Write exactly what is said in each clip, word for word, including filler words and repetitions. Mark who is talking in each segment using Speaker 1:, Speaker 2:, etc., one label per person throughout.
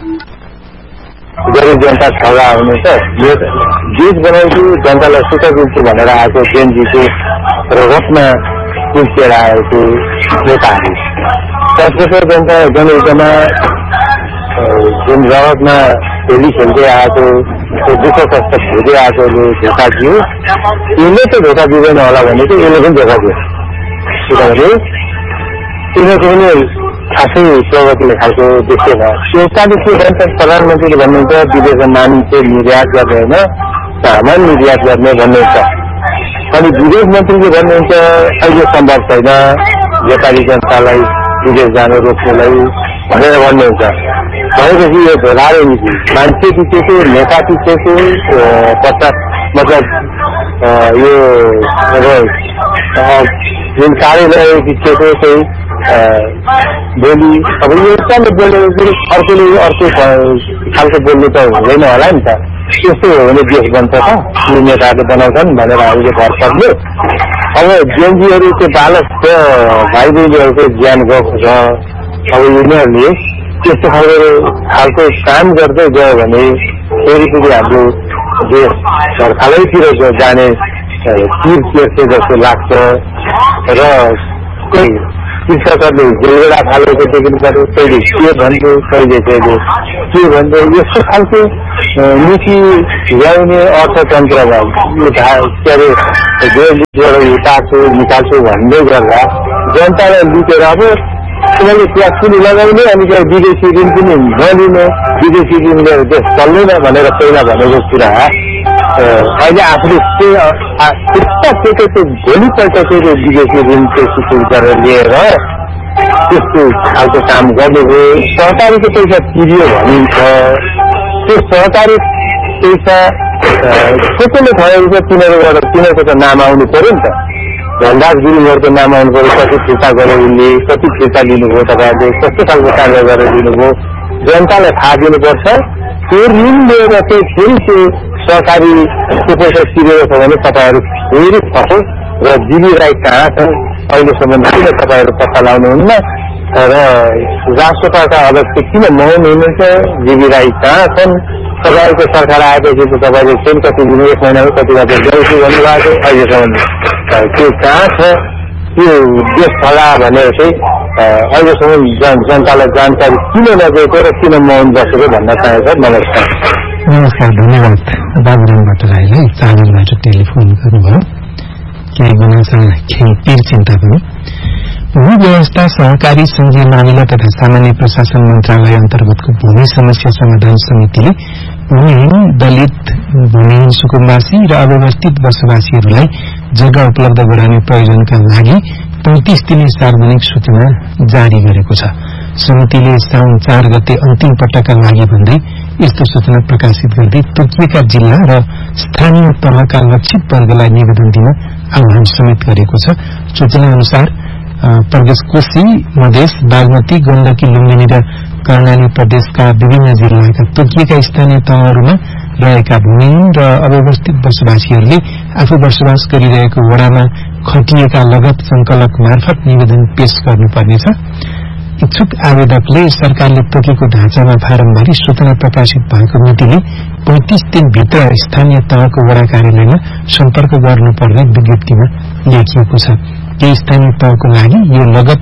Speaker 1: गरीब जनता ठगा हुने त यो देश बनाउँछु जनतालाई सुख दिन्छु भनेर आएको जेनजीको रगतमा कुल्चिएर आएको नेताहरू त्यसपछि जनता जनयुद्धमा जुन रगतमा खेली खेल्दै आएको दुःख कष्ट खेल्दै आएकोले धोका दियो यसले त धोका दिँदैन होला भने चाहिँ यसले पनि धोका दियो किनभने तिनीहरूको पनि खासै प्रगतिले खालको देख्दैन योपालिको प्रधानमन्त्रीले भन्नुहुन्छ विदेशमा मानिसले निर्यात गर्ने होइन सामान निर्यात गर्ने भन्नुहुन्छ अनि विदेश मन्त्रीले भन्नुहुन्छ अहिले सम्भव छैन नेपाली जनतालाई विदेश जान रोक्नलाई भनेर भन्नुहुन्छ भनेपछि यो धोलारे नीति मान्छे पिछेको नेता पिछेको पचास मतलब यो जुन कार्यालय पिछेको चाहिँ बोली अब यो एकदमै बोलेको अर्कोले अर्को खालको बोल्नु त हुँदैन होला नि त त्यस्तो हो भने देश बन्छ त यो नेताहरूले बनाउँछन् भनेर हामीले भर पर्ने अब जेएनजीहरू त्यो बालक भाइ बहिनीहरूको ज्यान गएको छ अब यिनीहरूले त्यस्तो खालको खालको काम गर्दै गयो भने फेरि फेरि हाम्रो देश सरकारैतिर जाने तीर तेर्से जस्तो लाग्छ र कोही कृषकहरूले जेलबेडा फालेको देखिनु पर्यो कहिले के भन्यो कहिले कहिले के भन्यो यस्तो खालको नीति ल्याउने अर्थतन्त्रमा यो के अरे जेलबाट हिटाल्छु निकाल्छु भन्दै गर्दा जनतालाई लुटेर अब उनीहरूले त्यहाँ कुनी लगाउने अनि विदेशी ऋण पनि नलिने विदेशी ऋण लिएर देश चल्दैन भनेर पहिला भनेको कुरा अहिले आफूले भोलिपल्ट चाहिँ विदेशी ऋण सुरु गरेर लिएर त्यस्तो खालको काम गर्ने हो सहकारीको पैसा तिरियो भनिन्छ त्यो सहकारी पैसा कसैले ठगेको छ तिनीहरूबाट तिनीहरूको त नाम आउनु पर्यो नि त धनराज गुरुङहरूको नाम आउनु पर्यो कति फिर्ता गरे उनले कति फिर्ता लिनुभयो तपाईँहरूले कस्तो खालको कार्य गरेर लिनुभयो जनतालाई थाहा दिनुपर्छ त्यो ऋण लिएर चाहिँ फेरि त्यो सहकारी त्यो पैसा तिरेको छ भने तपाईँहरू फेरि फसो र जीवी राई कहाँ छन् अहिलेसम्म किन तपाईँहरू पत्ता लगाउनुहुन्न र राष्ट्रपाका अध्यक्ष किन मौन हुनुहुन्छ जीवी राई कहाँ छन् तपाईँहरूको सरकार आएपछि त तपाईँले फेरि कति दिन एक महिनामा कति मात्र ल्याउँछु भन्नुभएको थियो अहिलेसम्म त्यो कहाँ छ त्यो देश फला भनेर चाहिँ अहिलेसम्म जन जनतालाई जानकारी किन नदिएको र किन मौन बसेको भन्न चाहेको छ। नमस्कार।
Speaker 2: नमस्कार, धन्यवाद। बाबुरामबाट राईलाई चाँदलबाट टेलिफोन गर्नुभयो। केही गुनासा केही पीर चिन्ता पनि भूमि व्यवस्था सहकारी संघीय मामिला तथा सामान्य प्रशासन मन्त्रालय अन्तर्गतको भूमि समस्या समाधान समितिले भूमिहीन दलित भूमिहीन सुकुम्बासी र अव्यवस्थित बसोबासीहरूलाई जग्गा उपलब्ध गराउने प्रयोजनका लागि पैंतीस दिने सार्वजनिक सूचना जारी गरेको छ। समितिले साउन चार गते अन्तिम पटकका लागि भन्दै यस्तो सूचना प्रकाशित गर्दै तोकिएका जिल्ला र स्थानीय तहका लक्षित वर्गलाई निवेदन दिन आह्वान समेत गरेको छ। सूचना अनुसार प्रदेश कोशी मधेस बागमती गण्डकी लुम्बिनी र कर्णाली प्रदेशका विभिन्न जिल्लाका तोकिएका स्थानीय तहहरूमा रहेका भूमिहीन र अव्यवस्थित बसोबासीहरूले आफू बसोबास गरिरहेको वडामा खटिएका लगत संकलक मार्फत निवेदन पेश गर्नुपर्नेछ। इच्छुक आवेदकले सरकारले तोकेको ढाँचामा फारम भरी सूचना प्रकाशित भएको मितिले पैंतीस दिनभित्र स्थानीय तहको वडा कार्यालयमा सम्पर्क गर्नुपर्ने विज्ञप्तिमा लेखिएको छ। केही स्थानीय तहको लागि यो लगत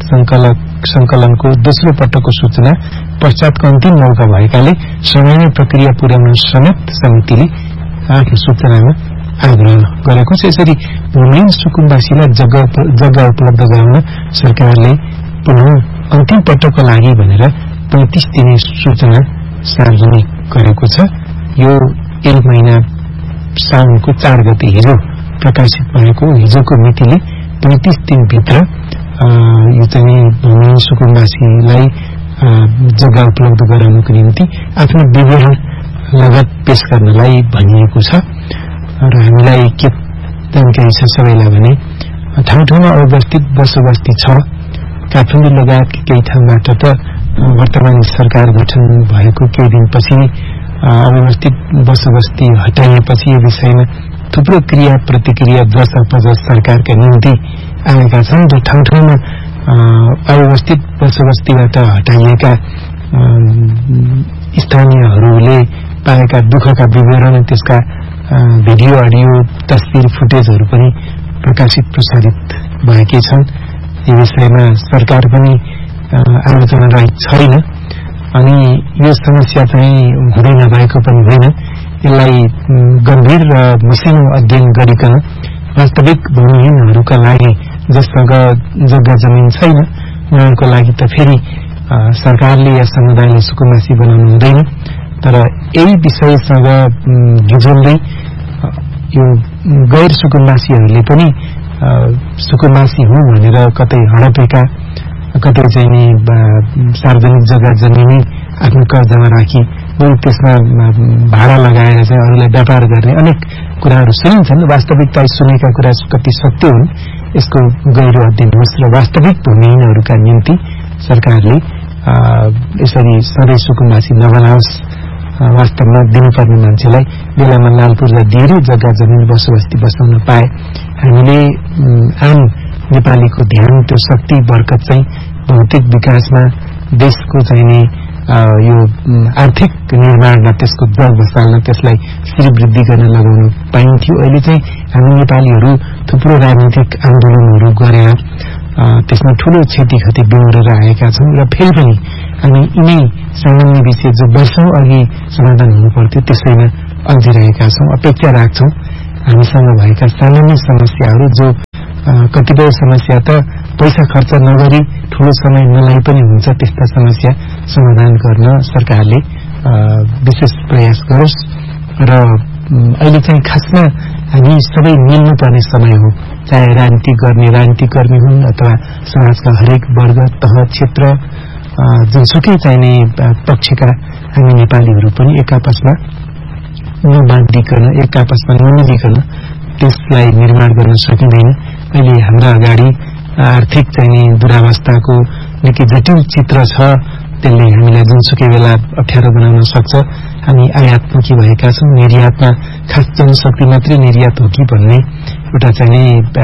Speaker 2: संकलनको दोस्रो पटकको सूचना पश्चातको अन्तिम मौका भएकाले समयमै प्रक्रिया पुर्याउन समेत समितिले आफ्नो सूचनामा आग्रह गरेको छ। यसरी भूमिहीन सुकुम्बासीलाई जग्गा उपलब्ध गराउन सरकारले पुनः अन्तिम पटकको लागि भनेर पैंतीस दिने सूचना सार्वजनिक गरेको छ। यो एक महिना साउनको चार गते हिजो प्रकाशित भएको हिजोको मितिले पैंतीस दिनभित्र यो चाहिँ भूमिहीन सुकुम्बासीलाई जग्गा उपलब्ध गराउनको निम्ति आफ्नो विवरण लगत पेश गर्नलाई भनिएको छ। र हामीलाई के जानकारी छ सबैलाई भने ठाउँ ठाउँमा अवस्थित बसोबस्ती छ। काठमाडौँ लगायत केही ठाउँबाट त वर्तमान सरकार गठन भएको केही दिनपछि अव्यवस्थित बसोबस्ती हटाइएपछि यो विषयमा थुप्रो क्रिया प्रतिक्रिया जस अपजस सरकारका निम्ति आएका छन् र ठाउँ ठाउँमा अव्यवस्थित बसोबस्तीबाट हटाइएका स्थानीय पाएका दुःखका विवरण त्यसका भिडियो अडियो तस्बिर फुटेजहरू पनि प्रकाशित प्रसारित भएकै छन्। यो विषयमा सरकार पनि आलोचना रहित छैन अनि यो समस्या चाहिँ हुँदै नभएको पनि होइन। यसलाई गम्भीर र मसिनो अध्ययन गरिकन वास्तविक भूमिहीनहरूका लागि जससँग जग्गा जमिन छैन उहाँहरूको लागि त फेरि सरकारले या समुदायले सुकुम्बासी बनाउनु हुँदैन। तर यही विषयसँग गिजोल्दै यो गैर सुकुम्बासीहरूले पनि सुकुम्बासी हुँ भनेर कतै हडपेका कतै चाहिँ नि सार्वजनिक जग्गा जमिनै आफ्नो कब्जामा राखी बरु त्यसमा भाडा लगाएर चाहिँ अरूलाई व्यापार गर्ने अनेक कुराहरू सुनिन्छन्। वास्तविकता सुनेका कुरा कति सत्य हुन् यसको गहिरो अध्ययन होस् र वास्तविक भूमिहीनहरूका निम्ति सरकारले यसरी सधैँ सुकुम्बासी नबनाओस्। वास्तवमा दिनुपर्ने मान्छेलाई बेलामा लाल पूर्जा दिएर जग्गा जमिन बसोबस्ती बसाउन पाए हामीले आम नेपालीको ध्यान त्यो शक्ति बरकत चाहिँ भौतिक विकासमा देशको चाहिने यो आर्थिक निर्माणमा त्यसको जग बसाल्न त्यसलाई श्रीवृद्धि गर्न लगाउन पाइन्थ्यो। अहिले चाहिँ हामी नेपालीहरू थुप्रो राजनीतिक आन्दोलनहरू गरेर त्यसमा ठूलो क्षति क्षति बेहोरेर आएका छौं र फेरि पनि हामी यिनै सामान्य विषय जो वर्षौं अघि समाधान हुनुपर्थ्यो त्यसैमा अल्झिरहेका छौं। अपेक्षा राख्छौं हामीसँग भएका सामान्य समस्याहरू जो कतिपय समस्या त पैसा खर्च नगरी ठूलो समय नलाई पनि हुन्छ त्यस्ता समस्या समाधान गर्न सरकारले विशेष प्रयास गरोस् र अहिले चाहिँ खासमा हामी सबै मिल्नुपर्ने समय हो। चाहे राजनीति गर्ने राजनीतिक कर्मी हुन् अथवा समाजका हरेक वर्ग तह क्षेत्र जुनसुकै चाहिने पक्षका हामी नेपालीहरू पनि एक आपसमा नबाँधिकन एक आपसमा नमिलिकन त्यसलाई निर्माण गर्न सकिँदैन। अहिले हाम्रा अगाडि आर्थिक चाहिने दुरावस्थाको निकै जटिल चित्र छ। त्यसले हामीलाई जुनसुकै बेला अप्ठ्यारो बनाउन सक्छ। हामी आयातमुखी भएका छौं। निर्यातमा खास जनशक्ति मात्रै निर्यात हो कि भन्ने एउटा चाहिँ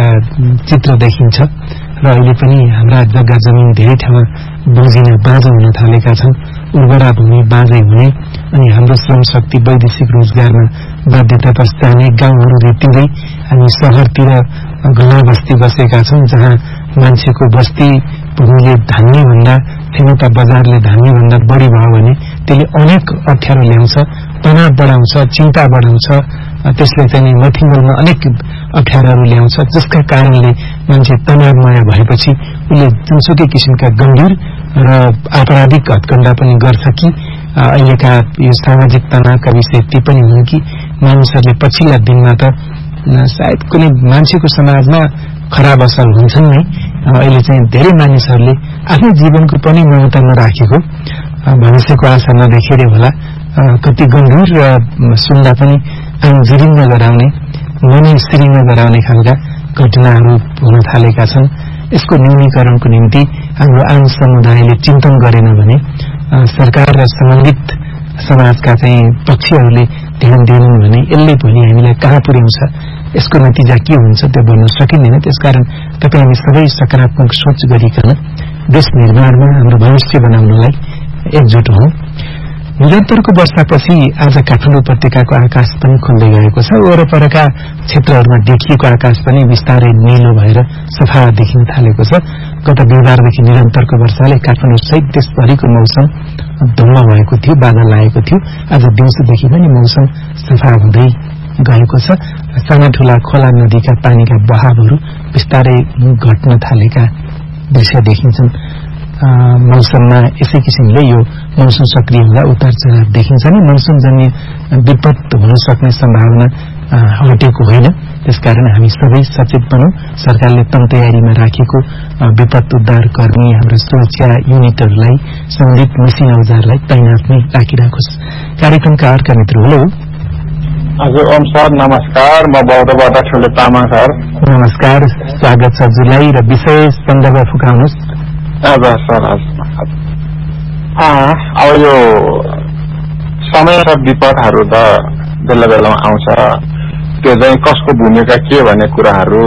Speaker 2: चित्र देखिन्छ र अहिले पनि हाम्रा जग्गा जमिन धेरै ठाउँमा बुझिन बाँझो हुन थालेका छन्। उर्वरा भूमि बाँझै हुने अनि हाम्रो श्रम शक्ति वैदेशिक रोजगारमा बाध्यतावश जाने गाउँहरू रेटिँदै हामी शहरतिर घना बस्ती बसेका छौं जहाँ मान्छेको बस्ती भूमिले धान्ने भन्दा क्षमता बजारले धान्ने भन्दा बढी भयो भने त्यसले अनेक अप्ठ्यारो ल्याउँछ, तनाव बढाउँछ, चिन्ता बढाउँछ। त्यसले चाहिँ मथिङलमा अनेक अप्ठ्यारोहरू ल्याउँछ जसका कारणले मान्छे तनावमय भएपछि उसले जुनसुकै किसिमका गम्भीर र आपराधिक हत्कण्डा पनि गर्छ कि अहिलेका यो सामाजिक तनावका विषय ती पनि हुन् कि मानिसहरूले पछिल्ला दिनमा त सायद कुनै मान्छेको समाजमा खराब असर हुन्छन् नै। अहिले चाहिँ धेरै मानिसहरूले आफ्नो जीवनको पनि ममता नराखेको भविष्यको आशा नदेखेर होला कति गम्भीर र सुन्दा पनि आम जिरिङ्ग गराउने मनै सिरिङ्ग गराउने खालका घटनाहरू हुन थालेका छन्। यसको न्यूनीकरणको निम्ति हाम्रो आम समुदायले चिन्तन गरेन भने सरकार र सम्बन्धित समाजका चाहिँ पक्षहरूले ध्यान दिएनन् भने यसले भोलि हामीलाई कहाँ पुर्याउँछ यसको नतिजा के हुन्छ त्यो भन्न सकिँदैन। त्यसकारण तपाईँ हामी सबै सकारात्मक सोच गरिकन देश निर्माणमा हाम्रो भविष्य बनाउनलाई एकजुट हौं। निरन्तरको वर्षापछि आज काठमाडौँ उपत्यकाको आकाश पनि खुल्दै गएको छ। वरपरका क्षेत्रहरूमा देखिएको आकाश पनि बिस्तारै नीलो भएर सफा देखिन थालेको छ। गत बिहिबारदेखि निरन्तरको वर्षाले काठमाडौँ सहित देशभरिको मौसम धुम्म भएको थियो, बादल लागेको थियो। आज दिउँसोदेखि पनि मौसम सफा हुँदै गएको छ। साना ठूला खोला नदीका पानीका बहावहरू बिस्तारै घट्न थालेका दृश्य देखिन्छन्। मौसममा यसै किसिमले यो मौसम सक्रिय हुँदा उतार चढाव देखिन्छ नि मनसुनजन्य विपद हुन सक्ने सम्भावना हटेको होइन। त्यसकारण हामी सबै सचेत बनौं। सरकारले तम तयारीमा राखेको विपद उद्धार कर्मी हाम्रा सुरक्षा युनिटहरूलाई सम्बन्धित मसिन औजारलाई तैनात नै राखिराखोस्। कार्यक्रमका अर्का मित्र हेलो।
Speaker 1: हजुर ओम सर नमस्कार। म बौद्धबाट ठुलो तामाङ सर।
Speaker 2: नमस्कार, स्वागत छ। जुलाई र विषय सन्दर्भ फुकाउनुहोस्।
Speaker 1: हजुर सर हजुर। अब यो समय र विपदहरू त बेला बेलामा आउँछ। त्यो चाहिँ कसको भूमिका के भन्ने कुराहरू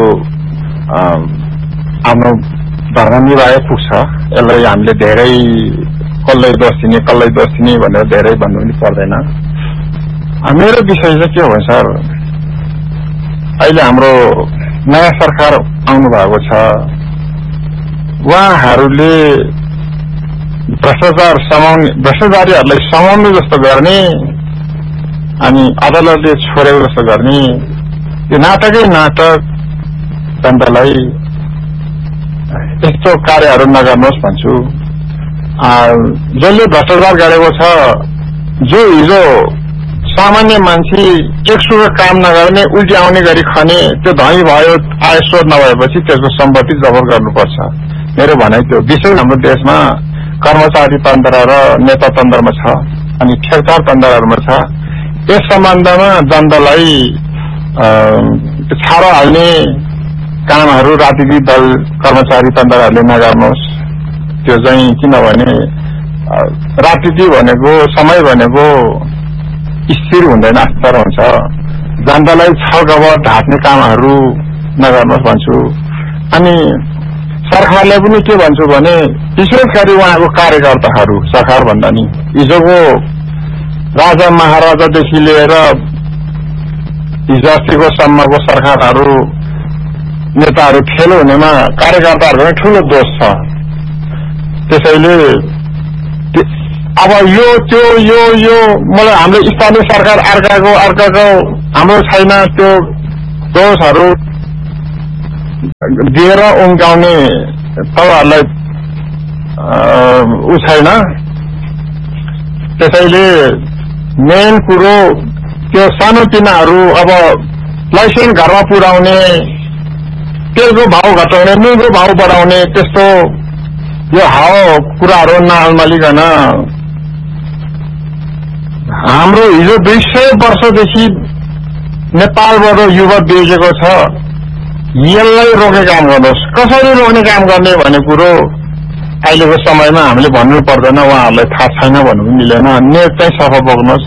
Speaker 1: आफ्नो धर्म निभाए पुग्छ। यसलाई हामीले धेरै कसलाई दोष दिने कसलाई दोष दिने भनेर धेरै भन्नु पनि पर्दैन।
Speaker 3: मेरो विषय चाहिँ के हो सर, अहिले हाम्रो नयाँ सरकार आउनु भएको छ, उहाँहरूले भ्रष्टाचार समाउने भ्रष्टाचारीहरूलाई समाउनु जस्तो गर्ने अनि अदालतले छोडेको जस्तो गर्ने यो नाटकै नाटक जनतालाई यस्तो कार्यहरू नगर्नुहोस् भन्छु। जसले भ्रष्टाचार गरेको छ, जो हिजो सामान्य मान्छे एक सुको काम नगर्ने उल्टी आउने गरी खने त्यो धनी भयो, आय स्रोत नभएपछि त्यसको सम्पत्ति जफत गर्नुपर्छ मेरो भनाइ त्यो। विशेष हाम्रो देशमा कर्मचारी तन्त्र र नेता तन्त्रमा छ अनि ठेकदार तन्त्रहरूमा छ। यस सम्बन्धमा जनतालाई छाडो हाल्ने कामहरू राजनीतिक दल कर्मचारी तन्त्रहरूले नगर्नुहोस्। त्यो चाहिँ किनभने राजनीति भनेको समय भनेको स्थिर हुँदैन, अस्थिर हुन्छ। जनतालाई छलकपट ढाक्ने कामहरू नगर्नुहोस् भन्छु। अनि सरकारलाई पनि के भन्छु भने विशेष गरी उहाँको कार्यकर्ताहरू, सरकार भन्दा नि हिजोको राजा महाराजादेखि लिएर हिजो अस्तिको सम्मको सरकारहरू नेताहरू फेल हुनेमा कार्यकर्ताहरूको ठूलो दोष छ। त्यसैले अब यो त्यो यो यो मलाई हाम्रो स्थानीय सरकार अर्काको अर्काको हाम्रो छैन, त्यो दोषहरू दिएर उम्काउने तपाईँहरूलाई उ छैन। त्यसैले मेन कुरो त्यो सानोतिनाहरू अब लाइसेन्स घरमा पुर्याउने, तेलको भाव घटाउने, नुनको भाव बढाउने त्यस्तो यो हावा कुराहरू नअल्मलिकन हाम्रो हिजो दुई सय वर्षदेखि नेपालबाट युवा बेचेको छ, यसलाई रोक्ने काम गर्नुहोस्। कसरी रोक्ने काम गर्ने भन्ने कुरो अहिलेको समयमा हामीले भन्नु पर्दैन, उहाँहरूलाई थाहा छैन भन्नु पनि मिलेन। नेट चाहिँ सफा बोक्नुहोस्।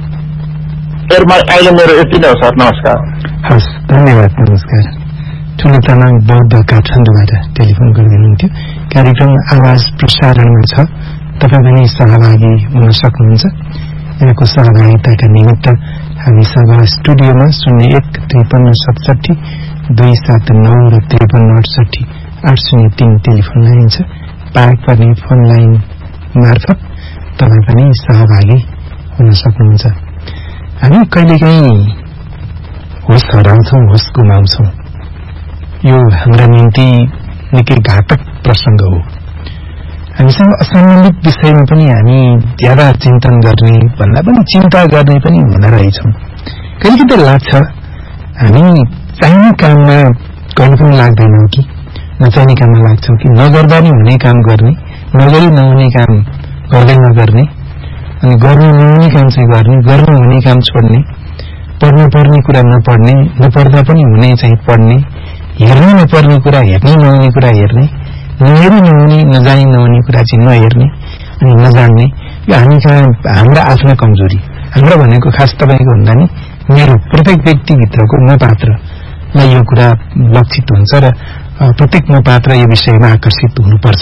Speaker 3: अहिले मेरो यति नै हो सर, नमस्कार।
Speaker 2: हस्, धन्यवाद, नमस्कार। ठुलो तामाङ बौद्ध काठमाडौँबाट टेलिफोन गरिदिनुहुन्थ्यो। कार्यक्रम आवाज प्रसारणमा छ, तपाईँ पनि सहभागी हुन सक्नुहुन्छ। यहाँको सहभागिताका निमित्त हामी सभा स्टुडियोमा शून्य एक त्रिपन्न सतसठी दुई सात नौ र त्रिपन्न अडसठी आठ शून्य तीन टेलिफोन लाइन छ। पाएक पर्ने फोन लाइन मार्फत तपाईँ पनि सहभागी हुन सक्नुहुन्छ। हामी कहिलेकाहीँ होस हराउँछौँ, होस गुमाउँछौँ। यो हाम्रा निम्ति निकै घातक प्रसंग हो। हामीसँग असम्बन्धित विषयमा पनि हामी ज्यादा चिन्तन गर्ने भन्दा पनि चिन्ता गर्ने पनि हुँदा रहेछौँ। कहिले कहिले लाग्छ हामी चाहिने काममा कहिले पनि लाग्दैनौँ कि नचाहिने काममा लाग्छौँ कि, नगर्दा नि हुने काम गर्ने, नगरी नहुने काम गर्दै नगर्ने, अनि गर्नु नहुने काम चाहिँ गर्ने, गर्नु हुने काम छोड्ने, पढ्नु पर्ने कुरा नपढ्ने, नपढ्दा पनि हुने चाहिँ पढ्ने, हेर्नु नपर्ने कुरा हेर्नै नहुने कुरा हेर्ने, नहेरी नहुने नजानी नहुने कुरा चाहिँ नहेर्ने अनि नजान्ने। यो हामी कहाँ हाम्रा आफ्ना कमजोरी। हाम्रो भनेको खास तपाईँको भन्दा नि मेरो प्रत्येक व्यक्तिभित्रको म पात्रलाई यो कुरा लक्षित हुन्छ र प्रत्येक म पात्र यो विषयमा आकर्षित हुनुपर्छ।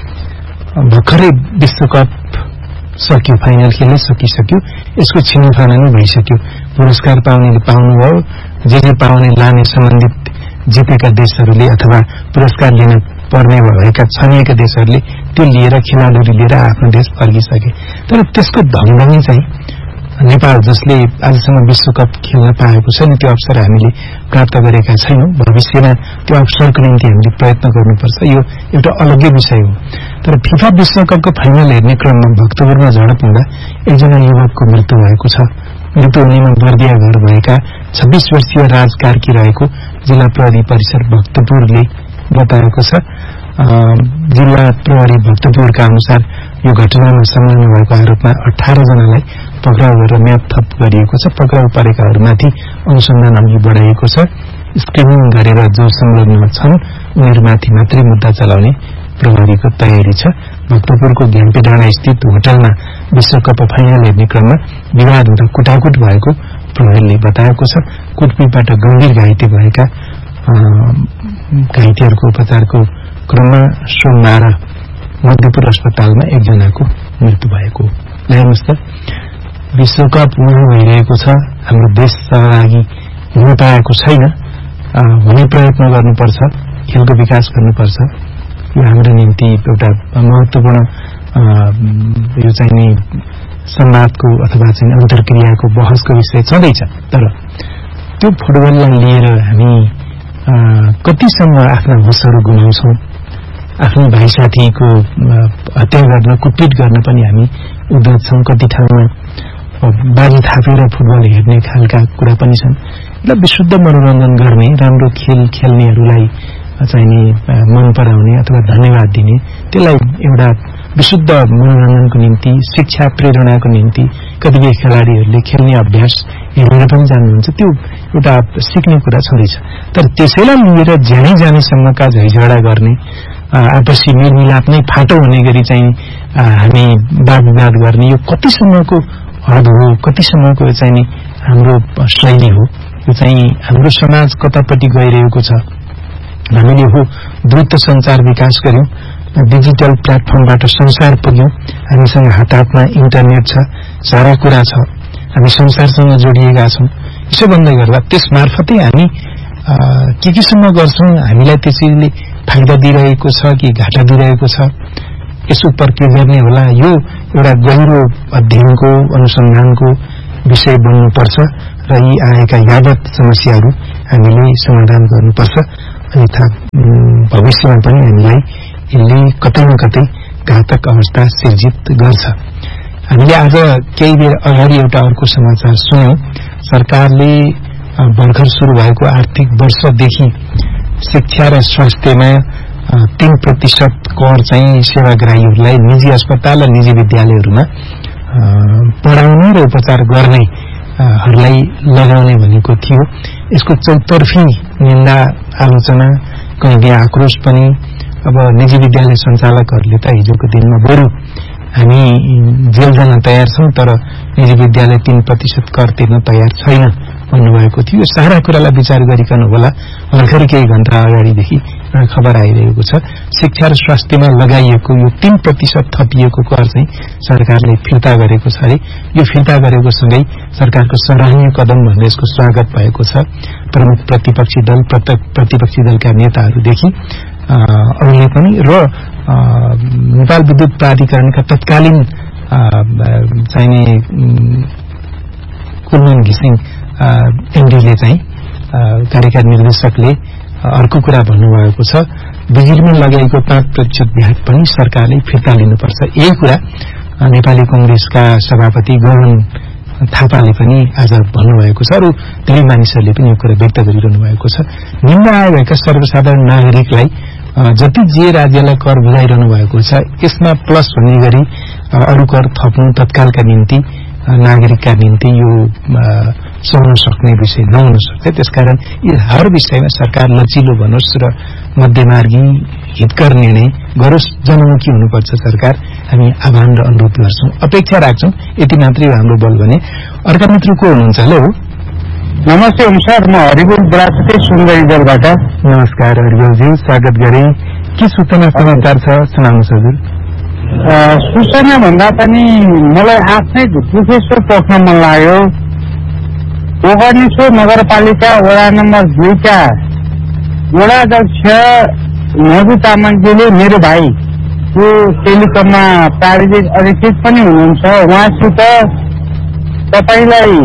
Speaker 2: भर्खरै विश्वकप सक्यो, फाइनल खेलै सकिसक्यो, यसको छिनोफानो नै भइसक्यो। पुरस्कार पाउनेले पाउनुभयो, जे जे पाउने लाने सम्बन्धित जितेका देशहरूले अथवा पुरस्कार लिन पर्ने भएका छनिएका देशहरूले त्यो लिएर खेलाडीहरू लिएर आफ्नो देश फर्किसके। तर त्यसको ढङ्गमै चाहिँ नेपाल जसले आजसम्म विश्वकप खेल्न पाएको छ नि, त्यो अवसर हामीले प्राप्त गरेका छैनौं। भविष्यमा त्यो अवसरको निम्ति हामीले प्रयत्न गर्नुपर्छ। यो एउटा अलग्गै विषय हो। तर फिफा विश्वकपको फाइनल हेर्ने क्रममा भक्तपुरमा झडप हुँदा एकजना युवकको मृत्यु भएको छ। मृत्यु हुनेमा बर्दिया घर भएका छब्बीस वर्षीय राज कार्की रहेको जिल्ला प्रहरी परिसर भक्तपुरले बताएको छ। जिल्ला प्रहरी भक्तपुरका अनुसार यो घटनामा संलग्न भएको आरोपमा अठार जनालाई पक्राउ गरेर म्याद थप गरिएको छ। पक्राउ परेकाहरूमाथि अनुसन्धान अघि बढाइएको छ। स्क्रिनिङ गरेर जो संलग्न छन् उनीहरूमाथि मात्रै मुद्दा चलाउने प्रहरीको तयारी छ। भक्तपुरको घ्याम्पे डाँडा स्थित होटलमा विश्वकप फाइनल हेर्ने क्रममा विवाद हुँदा कुटाकुट भएको प्रहरीले बताएको छ। कुटपिटबाट गम्भीर घाइते भएका घाइतेहरूको उपचारको क्रममा सोमबार मध्यपुर अस्पतालमा एकजनाको मृत्यु भएको। हेर्नुहोस् त, विश्वकप उहाँ भइरहेको छ, हाम्रो देश सहभागी हुन पाएको छैन, हुने प्रयत्न गर्नुपर्छ, खेलको विकास गर्नुपर्छ। यो हाम्रो निम्ति एउटा महत्त्वपूर्ण यो चाहिँ नि संवादको अथवा चाहिँ अन्तर्क्रियाको बहसको विषय छँदैछ। तर त्यो फुटबललाई लिएर हामी कतिसम्म आफ्ना होसहरू गुमाउँछौँ, आफ्नो भाइ साथीको हत्या गर्न, कुटपिट गर्न पनि हामी उद्यत छौँ। कति ठाउँमा बाजी थापेर फुटबल हेर्ने खालका कुरा पनि छन्। र विशुद्ध मनोरञ्जन गर्ने, राम्रो खेल खेल्नेहरूलाई चाहिँ नि मन पराउने अथवा धन्यवाद दिने, त्यसलाई एउटा विशुद्ध मनोरञ्जनको निम्ति, शिक्षा प्रेरणाको निम्ति कतिपय खेलाडीहरूले खेल्ने अभ्यास हेरेर पनि जान्नुहुन्छ, त्यो एउटा सिक्ने कुरा छँदैछ। तर त्यसैलाई लिएर ज्यानै जानेसम्मका झैझगडा गर्ने, आपसी मेलमिलाप नै फाटो हुने गरी चाहिँ हामी वाद विवाद गर्ने, यो कतिसम्मको हद हो, कतिसम्मको चाहिँ नि हाम्रो शैली हो? यो चाहिँ हाम्रो समाज कतापट्टि गइरहेको छ? हामीले हो द्रुत सञ्चार विकास गर्यौं, डिजिटल प्लेटफर्मबाट संसार पुग्यौं, हामीसँग हात हातमा इन्टरनेट छ, सारा कुरा छ, हामी संसारसँग जोडिएका छौं। यसो भन्दै गर्दा त्यस मार्फतै हामी के केसम्म गर्छौं, हामीलाई त्यसैले फाइदा दिइरहेको छ कि घाटा दिइरहेको छ, यसो उपर के गर्ने होला? यो एउटा गहिरो अध्ययनको, अनुसन्धानको विषय बन्नुपर्छ र यी आएका यावत समस्याहरू हामीले समाधान गर्नुपर्छ। अन्यथा भविष्यमा पनि हामीलाई यसले कतै न कतै घातक अवस्था सिर्जित गर्छ। हामीले आज केही बेर अगाडि एउटा अर्को समाचार सुन्यौं। सरकारले भर्खर शुरू भएको आर्थिक वर्षदेखि शिक्षा र स्वास्थ्यमा तीन प्रतिशत कर चाहिँ सेवाग्राहीहरूलाई निजी अस्पताल र निजी विद्यालयहरूमा पढाउने र उपचार गर्नेहरूलाई लगाउने भनेको थियो। यसको चौतर्फी निन्दा, आलोचना, कहिले आक्रोश पनि। अब निजी विद्यालय सञ्चालकहरूले त हिजोको दिनमा बरु हामी जेल जान तयार छौं, तर निजी विद्यालय तीन प्रतिशत कर तिर्न तयार छैन भन्नुभएको थियो। सारा कुरालाई विचार गरिकन होला भर्खरै केही घण्टा अगाडिदेखि खबर आइरहेको छ, शिक्षा र स्वास्थ्यमा लगाइएको यो तीन प्रतिशत थपिएको कर चाहिँ सरकारले फिर्ता गरेको छ अरे। यो फिर्ता गरेको सँगै सरकारको सराहनीय कदम भनेर यसको स्वागत भएको छ। प्रमुख प्रतिपक्षी दल, प्रतिपक्षी दलका नेताहरूदेखि अरूले पनि र नेपाल विद्युत प्राधिकरणका तत्कालीन चाहिने कुलमान घिसिङ एमडीले चाहिँ कार्यकारी निर्देशकले अर्को कुरा भन्नुभएको छ, बिजुलीमा लगाइएको पाँच प्रतिशत ब्याज पनि सरकारले फिर्ता लिनुपर्छ। यही कुरा नेपाली कांग्रेसका सभापति गगन थापाले पनि आज भन्नुभएको छ। अरू धेरै मानिसहरूले पनि यो कुरा व्यक्त गरिरहनु भएको छ। निम्न आय भएका सर्वसाधारण नागरिकलाई जति जे राज्यलाई कर बुझाइरहनु भएको छ, यसमा प्लस भन्ने गरी अरू कर थप्नु तत्कालका निम्ति, नागरिकका निम्ति यो सहन सक्ने विषय नहुन सक्छ। त्यसकारण हर विषयमा सरकार लचिलो बनोस् र मध्यमार्गी हितकर निर्णय गरोस्, जनमुखी हुनुपर्छ सरकार। हामी आह्वान र अनुरोध गर्छौं, अपेक्षा राख्छौं। यति मात्रै हो हाम्रो बल भने। अर्का मित्र को हुनुहुन्छ? हेलो,
Speaker 1: नमस्ते सर, म हरिबोल बरासते सुनगढी दलबाट।
Speaker 2: नमस्कार हरिबोलजी, स्वागत गरे। के सूचना समाचार छ सुनाउनुहोस् हजुर।
Speaker 1: सूचना भन्दा पनि मलाई आफ्नै ढुकुखेसो पोख्न मन लाग्यो। गोकर्णेश्वर नगरपालिका वडा नम्बर दुईका वडा अध्यक्ष मधु तामाङजीले मेरो भाइ जो टेलिकममा प्राविधिक अधीक्षक पनि हुनुहुन्छ, उहाँसित तपाईलाई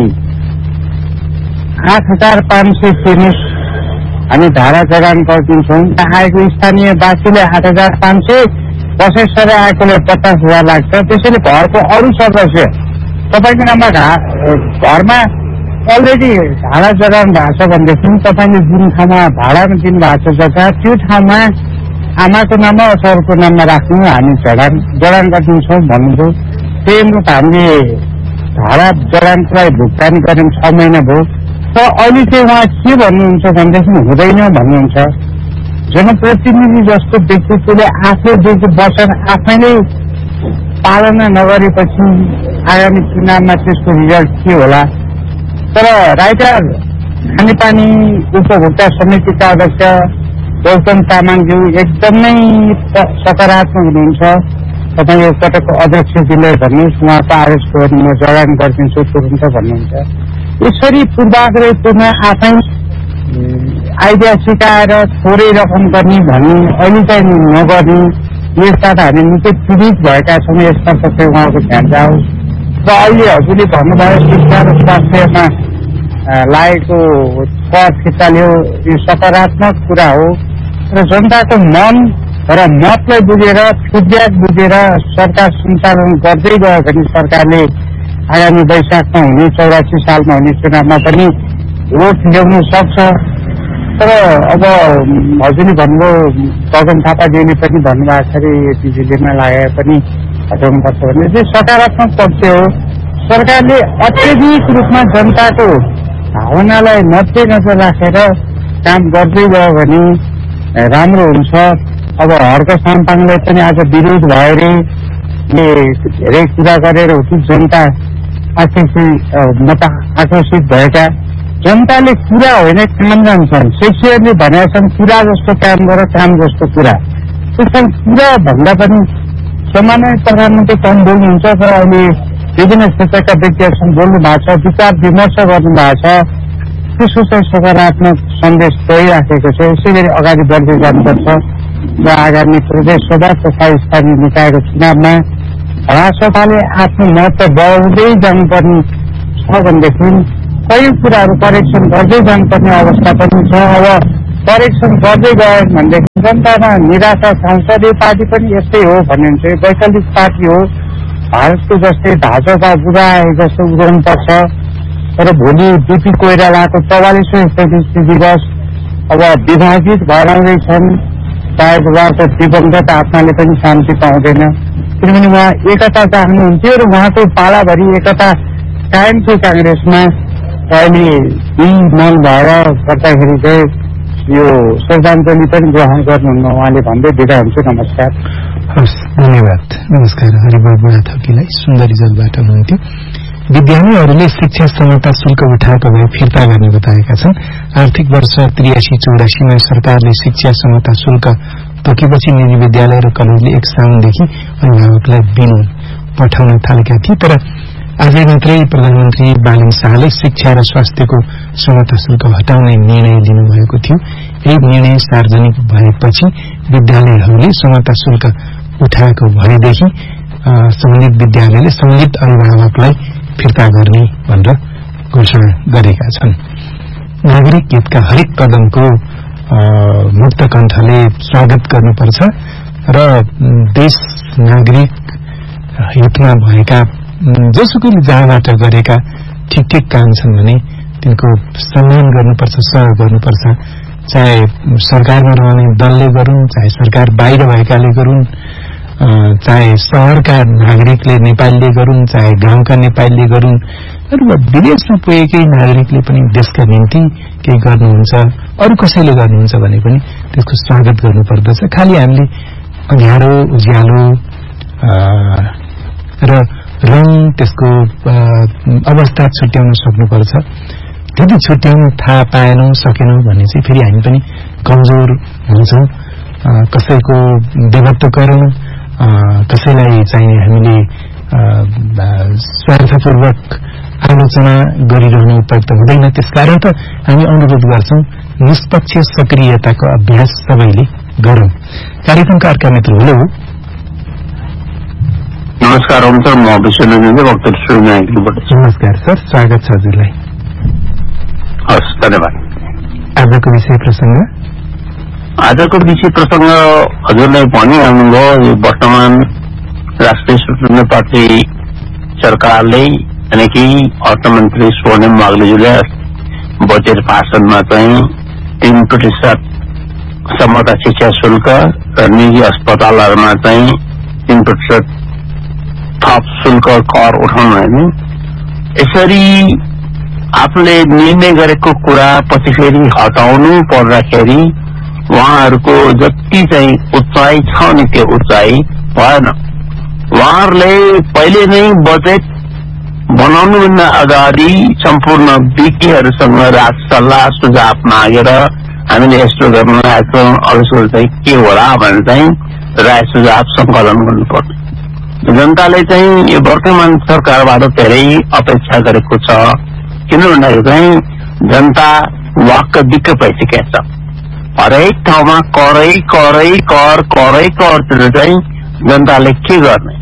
Speaker 1: आठ हजार पाँच सय तिर्नुहोस्, हामी धारा जडान गरिदिन्छौँ। आएको स्थानीयवासीले आठ हजार पाँच सय, प्रशेषर आएकोले पचास हजार लाग्छ। त्यसैले घरको अरू सदस्य तपाईँको नाममा घरमा अलरेडी भाडा जडान भएको छ भनेदेखि तपाईँले जुन ठाउँमा भाडामा दिनु भएको छ जग्गा, त्यो ठाउँमा आमाको नाममा सरको नाममा राख्नु, हामी जडान जडान गरिदिन्छौँ भन्नुभयो। त्यही अनुरूप हामीले भाडा जडानको लागि भुक्तानी गऱ्यौँ, छ महिना भयो। तर अहिले चाहिँ उहाँ के भन्नुहुन्छ भनेदेखि हुँदैन भन्नुहुन्छ। जनप्रतिनिधि जस्तो व्यक्तित्वले आफूले दिएको वचन आफैले पालना नगरेपछि आगामी चुनावमा त्यसको रिजल्ट के होला? तर राइटर खानेपानी उपभोक्ता समितिका अध्यक्ष गौतम तामाङज्यू एकदमै सकारात्मक हुनुहुन्छ।
Speaker 4: तपाईँ एकपटक अध्यक्षजीले भन्नुहोस् उहाँको आदेशको म जडान गरिदिन्छु तुरुन्त भन्नुहुन्छ। यसरी पूर्वाग्रहपूर्ण आफै आइडिया सिकाएर थोरै रकम गर्ने भन्ने अहिले चाहिँ नगर्ने यसबाट हामी निकै पीडित भएका छौँ। यसतर्फ चाहिँ उहाँको ध्यान जाओस् र अहिले हजुरले भन्नुभयो शिक्षा र स्वास्थ्यमा लागेको कर फिर्ता लियो यो सकारात्मक कुरा हो र जनताको मन र मतलाई बुझेर फिडब्याक बुझेर सरकार सञ्चालन गर्दै गयो भने सरकारले आगामी वैशाखमा हुने चौरासी सालमा हुने चुनावमा पनि भोट ल्याउन सक्छ। तर अब हजुरले भन्नुभयो गगन थापाजीले पनि भन्नुभएको छ अरे बिजुलीमा लागेर पनि हटाउनुपर्छ भने चाहिँ सकारात्मक पक्ष हो। सरकारले अत्यधिक रूपमा जनताको भावनालाई मध्यनजर राखेर काम गर्दै गयो भने राम्रो हुन्छ। अब हर्क साम्पाङलाई पनि आज विरोध भयो अरे धेरै कुरा गरेर हो कि जनता आकर्षित मत आकर्षित भएका जनताले कुरा होइन काम जान्छन्। शेक्सपियरले भनेका छन् कुरा जस्तो काम गर काम जस्तो कुरा। त्यसकारण कुरा भन्दा पनि सामान्य प्रधानमन्त्री कम बोल्नुहुन्छ तर अहिले विभिन्न क्षेत्रका व्यक्तिहरूसँग बोल्नु भएको छ विचार विमर्श गर्नु भएको छ। त्यसो चाहिँ सकारात्मक सन्देश गइराखेको छ। यसै गरी अगाडि बढ्दै जानुपर्छ र आगामी प्रदेश सभा तथा स्थानीय निकायको चुनावमा राजसभाले आफ्नो महत्व बढाउँदै जानुपर्ने छ भनेदेखि कयौं कुराहरू करेक्सन गर्दै जानुपर्ने अवस्था पनि छ। अब करेक्सन गर्दै गयो भनेदेखि जनतामा निराशा संसदीय पार्टी पनि यस्तै हो भन्ने हुन्छ। वैकल्पिक पार्टी हो भारतको जस्तै भाजपा बुझाए जस्तो उदाउनुपर्छ। तर भोलि बीपी कोइरालाको चौवालिसौँ स्वतन्त्र दिवस अब विभाजित भएर आउँदैछन्। सायद उहाँको दिवंगत आत्माले पनि शान्ति पाउँदैन किनभने उहाँ एकता चाहनुहुन्थ्यो र उहाँको पालाभरि एकता कायम थियो काङ्ग्रेसमा। अहिले यी मन भएर गर्दाखेरि चाहिँ यो श्रद्धाञ्जली पनि ग्रहण गर्नुहुन्न उहाँले भन्दै बिदा हुन्छु। नमस्कार।
Speaker 2: हस्, धन्यवाद। नमस्कार। हरिबाबु बुढा थकीलाई सुन्दरी जलबाट हुनुहुन्थ्यो। विद्यालयहरूले शिक्षा समता शुल्क उठाएको भए फिर्ता गर्ने बताएका छन्। आर्थिक वर्ष त्रियासी चौरासीमा सरकारले शिक्षा समता शुल्क तोकेपछि निजी विद्यालय र कलेजले एक साउनदेखि अभिभावकलाई बिल पठाउन थालेका थिए। तर आजै मात्रै प्रधानमन्त्री बालन शाहले शिक्षा र स्वास्थ्यको समता शुल्क हटाउने निर्णय लिनुभएको थियो। यही निर्णय सार्वजनिक भएपछि विद्यालयहरूले समता शुल्क उठाएको भएदेखि सम्बन्धित विद्यालयले सम्बन्धित अभिभावकलाई फिर्ता गर्ने भनेर घोषणा गरेका छन्। नागरिक हितका हरेक कदमको मुक्त कण्ठले स्वागत गर्नुपर्छ र देश नागरिक हितमा भएका जसुकैले जहाँबाट गरेका ठिक ठिक काम छन् भने तिनको सम्मान गर्नुपर्छ, सहयोग गर्नुपर्छ। चाहे सरकारमा रहने दलले गरून्, चाहे सरकार बाहिर भएकाले गरून्, चाहे शहरका नागरिकले नेपालीले गरून्, चाहे गाउँका नेपालीले गरून्, अथवा विदेशमा पुगेकै नागरिकले पनि देशका निम्ति केही गर्नुहुन्छ, अरू कसैले गर्नुहुन्छ भने पनि त्यसको स्वागत गर्नुपर्दछ। खालि हामीले अँध्यारो उज्यालो र रङ त्यसको अवस्था छुट्याउन सक्नुपर्छ। त्यति छुट्याउन थाहा पाएनौं सकेनौं भने चाहिँ फेरि हामी पनि कमजोर हुन्छौं। कसैको देवत्व गरौं, कसैलाई चाहिँ हामीले स्वार्थपूर्वक आलोचना गरिरहनु उपयुक्त हुँदैन। त्यसकारण त हामी अनुरोध गर्छौं निष्पक्ष सक्रियताको अभ्यास सबैले गरौं। कार्यक्रमका अर्का मित्र हेलो।
Speaker 5: नमस्कार ओम सर, म विश्वनाथ भक्तर सुनाबाट।
Speaker 2: नमस्कार सर, स्वागत छ हजुरलाई।
Speaker 5: हस्, धन्यवाद।
Speaker 2: आजको विषय प्रसंग
Speaker 5: आजको विषय प्रसंग हजुरलाई भनिहाल्नुभयो। यो वर्तमान राष्ट्रिय स्वतन्त्र पार्टी सरकारले यानी कि अर्थमन्त्री स्वर्णिम वाग्लेज्यूले बजेट भाषणमा चाहिँ तीन प्रतिशत समता शिक्षा शुल्क र निजी अस्पतालहरूमा चाहिँ तीन प्रतिशत थप शुल्क कर उठाउनु होइन। यसरी आफूले निर्णय गरेको कुरा पछि फेरि हटाउनु पर्दाखेरि उहाँहरूको जति चाहिँ उचाइ छ नि त्यो उचाइ भएन। उहाँहरूले पहिले नै बजेट बनाउनुभन्दा अगाडि सम्पूर्ण विज्ञहरूसँग राज सल्लाह सुझाव मागेर हामीले यस्तो गर्न लागेको अवसर चाहिँ के होला भनेर चाहिँ राय सुझाव संकलन गर्नुपर्छ। जनताले चाहिँ यो वर्तमान सरकारबाट धेरै अपेक्षा गरेको छ। किन भन्दाखेरि चाहिँ जनता वाक्क दिक्क भइसकेको छ। हरेक ठाउँमा करै करै कर करै कर चाहिँ जनताले के गर्ने?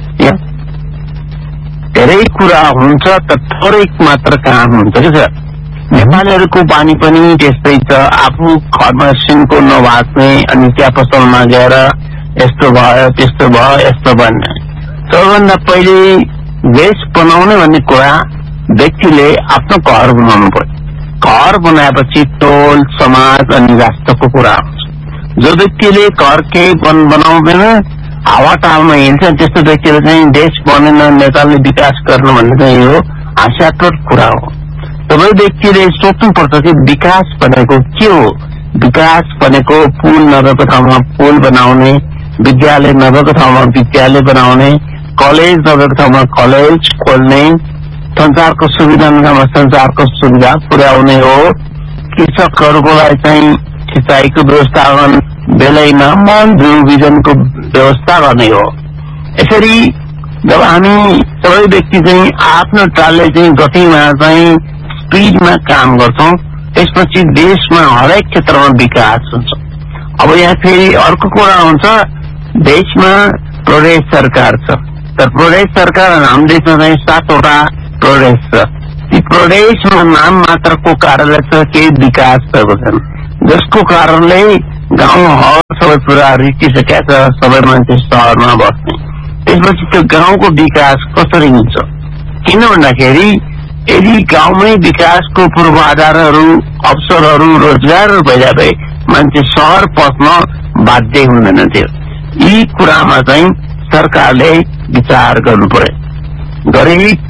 Speaker 5: धेरै कुरा हुन्छ त थोरै मात्र काम हुन्छ कि सर। नेपालीहरूको बानी पनि त्यस्तै छ, आफू घरमा सिनको नभाग्ने अनि त्यहाँ पसलमा गएर यस्तो भयो त्यस्तो भयो यस्तो भन्ने। सबभन्दा पहिले देश बनाउने भन्ने कुरा व्यक्तिले आफ्नो घर बनाउनु पर्यो। घर बनाएपछि टोल समाज अनि राष्ट्रको कुरा हुन्छ। जो व्यक्तिले घर केही बन बनाउँदैन हावा टालमा हिँड्छ त्यस्तो व्यक्तिले चाहिँ देश बनेन नेपालले विकास गर्नु भन्ने चाहिँ यो हास्यास्पद कुरा हो। सबै व्यक्तिले सोच्नुपर्छ कि विकास भनेको के हो। विकास भनेको पुल नभएको ठाउँमा पुल बनाउने, विद्यालय नभएको ठाउँमा विद्यालय बनाउने, कलेज नभएको ठाउँमा कलेज खोल्ने, संचारको सुविधा नभएमा संचारको सुविधा पुर्याउने हो। कृषकहरूको लागि चाहिँ सिंचाइको व्यवस्थापन बेलैमा बिउ बिजनको व्यवस्था गर्ने हो। यसरी जब हामी सबै व्यक्ति चाहिँ आफ्नो टालले चाहिँ गतिमा चाहिँ स्पिडमा काम गर्छौं त्यसपछि देशमा हरेक क्षेत्रमा विकास हुन्छ। अब यहाँ फेरि अर्को कुरा हुन्छ, देशमा प्रदेश सरकार छ तर प्रदेश सरकार हाम्रो देशमा चाहिँ सातवटा प्रदेश छ। ती प्रदेशमा नाम मात्रको कार्यालय छ, केही विकास भएको छैन, जसको कारणले गाउँ हर सबै कुरा रिटिसकेका छ, सबै मान्छे सहरमा बस्ने। त्यसपछि त्यो गाउँको विकास कसरी हुन्छ? किन भन्दाखेरि यदि गाउँमै विकासको पूर्वाधारहरू अवसरहरू रोजगारहरू भइदिए भए मान्छे सहर पस्न बाध्य हुँदैन थियो। यी कुरामा चाहिँ सरकारले विचार गर्नु पर्यो। गरिब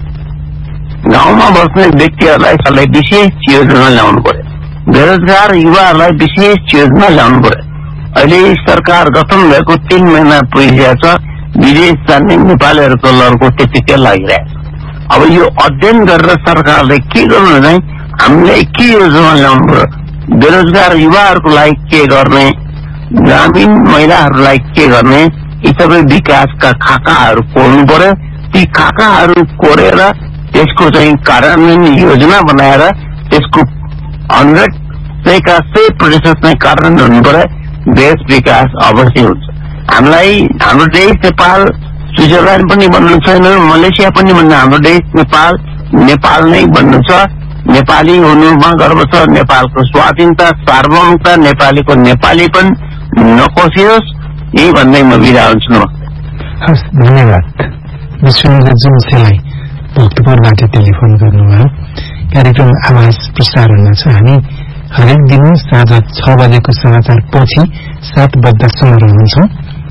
Speaker 5: गाउँमा बस्ने व्यक्तिहरूलाई विशेष योजना ल्याउनु पर्यो। बेरोजगार युवाहरूलाई विशेष योजना ल्याउनु पर्यो। अहिले सरकार गठन भएको तीन महिना पुगिसकेको छ, विदेश जाने नेपालीहरूको लहरको त्यतिकै लागिरहेको छ। अब यो अध्ययन गरेर सरकारले के गर्नु चाहिँ हामीले के योजना ल्याउनु पर्यो, बेरोजगार युवाहरूको लागि के गर्ने, ग्रामीण महिलाहरूलाई के गर्ने, यी सबै विकासका खाकाहरू कोर्नु पर्यो। ती खाकाहरू कोरेर त्यसको चाहिँ कार्यान्वयन योजना बनाएर त्यसको हन्ड्रेड सयका सय प्रतिशत चाहिँ कार्यान्वयन हुनु पर्यो। देश विकास अवश्य हुन्छ। हामीलाई हाम्रो देश नेपाल स्विजरल्याण्ड पनि भन्नु छैन, मलेसिया पनि भन्नु, हाम्रो देश नेपाल नेपाल नै भन्नु छ। नेपाली हुनुमा गर्व छ। नेपालको स्वाधीनता सार्वभौमता नेपालीको नेपालीपन नकोसियोस्, यही भन्दै म बिदा हुन्छु।
Speaker 2: हस्, धन्यवाद। विश्वनाथ जुमसेलाई भक्तपुरबाट टेलिफोन गर्नुभयो। कार्यक्रम आवाज प्रसारणमा छ। हामी हरेक दिन साँझ छ बजेको समाचार पछि सात बज्दासम्म रहन्छौँ।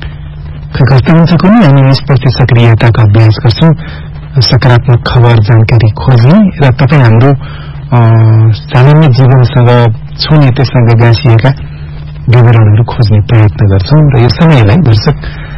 Speaker 2: कस्ता हुन्छ कुनै हामी निष्पक्ष सक्रियताको अभ्यास गर्छौँ, सकारात्मक खबर जानकारी खोज्ने र तपाईँ हाम्रो सामान्य जीवनसँग छुने त्यससँग गाँसिएका विवरणहरू खोज्ने प्रयत्न गर्छौँ र यो समयलाई दर्शक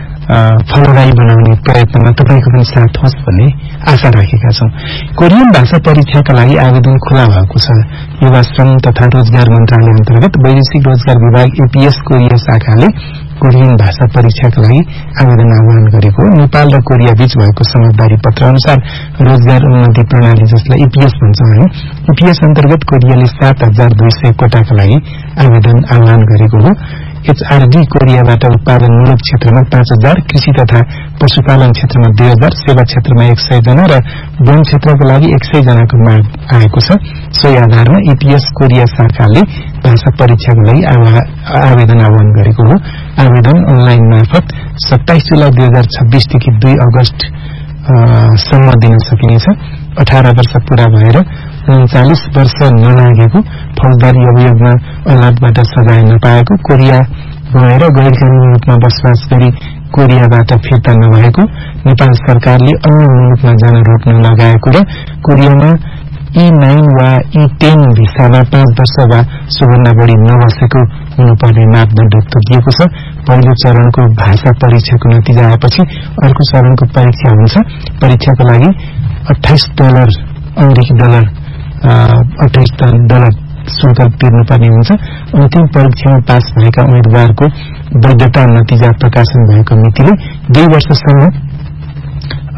Speaker 2: फलदायी बनाउने प्रयत्नमा तपाईँको पनि साथ होस् भन्ने आशा राखेका छौँ। कोरियन भाषा परीक्षाका लागि आवेदन खुला भएको छ। युवा श्रम तथा रोजगार मन्त्रालय अन्तर्गत वैदेशिक रोजगार विभाग एपीएस कोरिया शाखाले कोरियन भाषा परीक्षाका लागि आवेदन आह्वान गरेको हो। नेपाल र कोरिया बीच भएको समझदारी पत्र अनुसार रोजगार उन्नति प्रणाली, जसलाई ईपीएस भन्छौँ हामी, ईपीएस अन्तर्गत कोरियाले सात हजार दुई सय कोटाका लागि आवेदन आह्वान गरेको हो। एचआरडी कोरियाबाट उत्पादनमूलक क्षेत्रमा पाँच हजार, कृषि तथा पशुपालन क्षेत्रमा दुई हजार, सेवा क्षेत्रमा एक सय जना र वन क्षेत्रको लागि एक सय जनाको माग आएको छ। सोही आधारमा ईपीएस कोरिया शाखाले भाषा परीक्षाको लागि आवेदन आह्वान गरेको हो। आवेदन अनलाइन मार्फत सत्ताइस जुलाई दुई हजार छब्बीसदेखि दुई अगस्त सम्म दिन सकिनेछ। अठार वर्ष पूरा भएर उन्चालिस वर्ष नलागेको, फौजदारी अभियोगमा अदालतबाट सजाय नपाएको, कोरिया गएर गैर कानूनी रूपमा बसोबास गरी कोरियाबाट फिर्ता नभएको, नेपाल सरकारले अन्य मुलुकमा जान रोक्न लगाएको र कोरियामा ई नाइन वा ई टेन भिसामा पाँच वर्ष वा सोभन्दा बढ़ी नबसेको हुनुपर्ने मापदण्ड तोकिएको छ। पहिलो चरणको भाषा परीक्षाको नतिजा आएपछि अर्को चरणको परीक्षा हुन्छ। परीक्षाको लागि अठाइस डलर अमेरिकी डलर अठाइस डलर शुल्क तिर्नुपर्ने हुन्छ। अन्तिम परीक्षामा पास भएका उम्मेद्वारको वैधता नतिजा प्रकाशन भएको मितिले दुई वर्षसम्म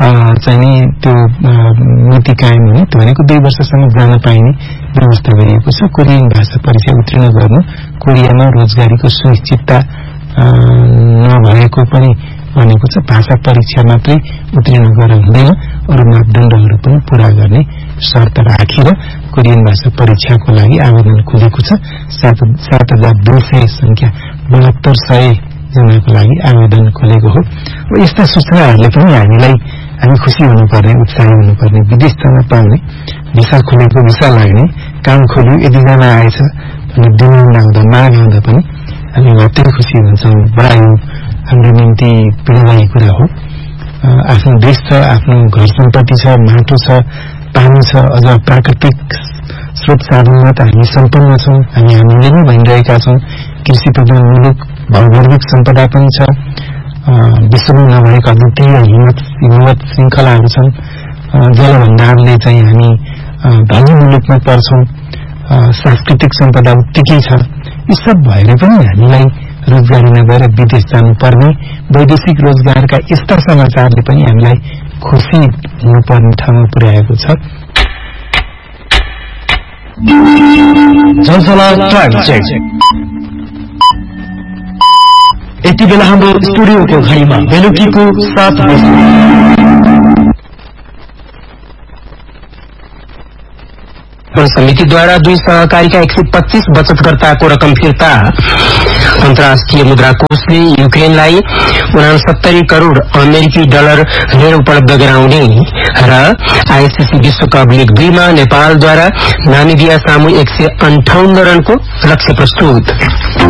Speaker 2: चाहिँ नि त्यो नीति कायम हुने त्यो भनेको दुई वर्षसम्म जान पाइने व्यवस्था गरिएको छ। कोरियन भाषा परीक्षा उत्तीर्ण गर्नु कोरियामा रोजगारीको सुनिश्चितता नभएको पनि भनेको छ। भाषा परीक्षा मात्रै उत्तीर्ण गरेर हुँदैन, अरू मापदण्डहरू पनि पूरा गर्ने शर्त राखेर कोरियन भाषा परीक्षाको लागि आवेदन खुलेको छ। सात हजार दुई सय संख्या बहत्तर सय जनाको लागि आवेदन खोलेको हो। यस्ता सूचनाहरूले पनि हामीलाई हामी खुसी हुनुपर्ने, उत्साही हुनुपर्ने। विदेश जान पाउने, भिसा खोलेको भिसा लाग्ने, काम खोल्यो, यतिजना आएछ भने डिमान्ड आउँदा माग आउँदा पनि हामी मात्रै खुसी हुन्छौँ। बडा यो हाम्रो निम्ति प्रेरणादायी कुरा हो। आफ्नो देश छ, आफ्नो घर सम्पत्ति छ, माटो छ, पानी छ, अझ प्राकृतिक स्रोत साधनमा त हामी सम्पन्न छौँ। हामी हामीले नै भनिरहेका छौँ कृषि प्रधान मुलुक, भौगोलिक सम्पदा पनि छ, विश्वमा नभएका अद्वितीय हिम्मत हिम्मत श्रृङ्खलाहरू छन्। जलभण्डारले चाहिँ हामी धनी मुलुकमा पर्छौँ, सांस्कृतिक सम्पदा उत्तिकै छ। यी सब भएर पनि हामीलाई रोजगारी नभएर विदेश जानुपर्ने, वैदेशिक रोजगारका यस्ता समाचारले पनि हामीलाई खुसी हुनुपर्ने ठाउँमा पुर्याएको छ।
Speaker 6: यति बेला हाम्रो स्टुडियोको घडीमा बेलुकीको सात बजे
Speaker 7: समितिद्वारा दुई सहकारीका एक सय पच्चीस बचतकर्ताको रकम फिर्ता। अन्तर्राष्ट्रिय मुद्रा कोषले युक्रेनलाई उनासत्तरी करोड़ अमेरिकी डलर ऋण उपलब्ध गराउने र आईसीसी विश्वकप लीग दुईमा नेपालद्वारा नामिबिया सामु एक सय अन्ठाउन्न रनको लक्ष्य प्रस्तुत।